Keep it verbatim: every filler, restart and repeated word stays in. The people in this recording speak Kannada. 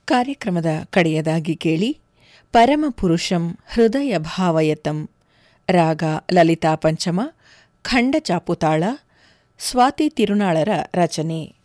ಕಾರ್ಯಕ್ರಮದ ಕಡೆಯದಾಗಿ ಕೇಳಿ ಪರಮಪುರುಷಂ ಹೃದಯ ಭಾವಯತಂ ರಾಗ ಲಲಿತಾ ಪಂಚಮ ಖಂಡ ಚಾಪುತಾಳ ಸ್ವಾತಿ ತಿರುನಾಳರ ರಚನೆ.